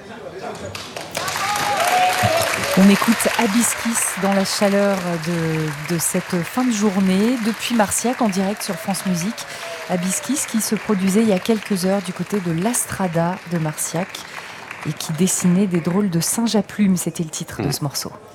On écoute Hibiscus dans la chaleur de cette fin de journée depuis Marciac en direct sur France Musique. Hibiscus qui se produisait il y a quelques heures du côté de l'Astrada de Marciac et qui dessinait des drôles de singes à plumes, c'était le titre de ce morceau.